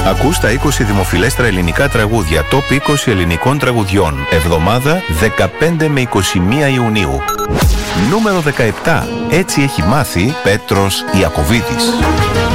Ακούς τα 20 δημοφιλέστερα ελληνικά τραγούδια Top 20 ελληνικών τραγουδιών. Εβδομάδα 15 με 21 Ιουνίου. Νούμερο 17. Έτσι έχει μάθει Πέτρος Ιακωβίδης.